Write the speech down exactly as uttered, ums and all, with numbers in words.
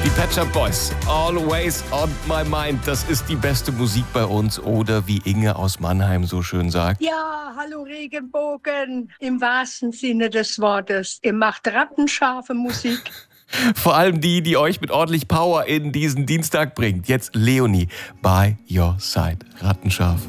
Die Pet Shop Boys, Always on my mind. Das ist die beste Musik bei uns. Oder wie Inge aus Mannheim so schön sagt. Ja, hallo Regenbogen, im wahrsten Sinne des Wortes. Ihr macht rattenscharfe Musik. Vor allem die, die euch mit ordentlich Power in diesen Dienstag bringt. Jetzt Leonie, by your side. Rattenscharf.